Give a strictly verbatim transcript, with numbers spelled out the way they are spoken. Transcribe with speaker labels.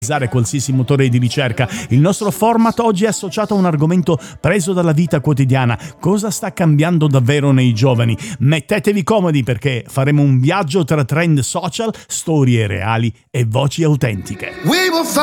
Speaker 1: qualsiasi motore di ricerca. Il nostro format oggi è associato a un argomento preso dalla vita quotidiana. Cosa sta cambiando davvero nei giovani? Mettetevi comodi perché faremo un viaggio tra trend social, storie reali e voci autentiche.